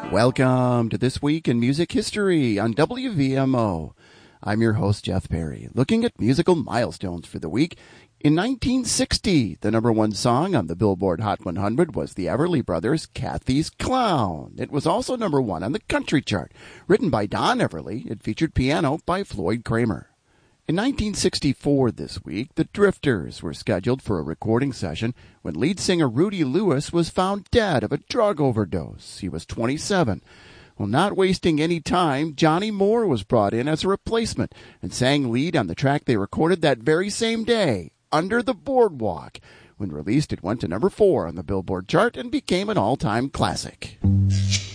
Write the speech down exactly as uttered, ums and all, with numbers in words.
Welcome to This Week in Music History on W V M O. I'm your host, Jeff Perry, looking at musical milestones for the week. In nineteen sixty, the number one song on the Billboard Hot one hundred was the Everly Brothers' Kathy's Clown. It was also number one on the country chart. Written by Don Everly, it featured piano by Floyd Kramer. In nineteen sixty-four this week, the Drifters were scheduled for a recording session when lead singer Rudy Lewis was found dead of a drug overdose. He was twenty-seven. Well, not wasting any time, Johnny Moore was brought in as a replacement and sang lead on the track they recorded that very same day, Under the Boardwalk. When released, it went to number four on the Billboard chart and became an all-time classic.